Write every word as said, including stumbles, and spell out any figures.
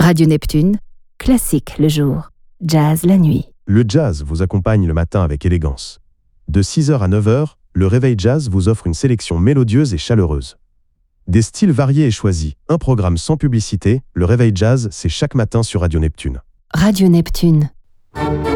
Radio Neptune, classique le jour, jazz la nuit. Le jazz vous accompagne le matin avec élégance. De six heures à neuf heures, le Réveil Jazz vous offre une sélection mélodieuse et chaleureuse. Des styles variés et choisis, un programme sans publicité, le Réveil Jazz, c'est chaque matin sur Radio Neptune. Radio Neptune.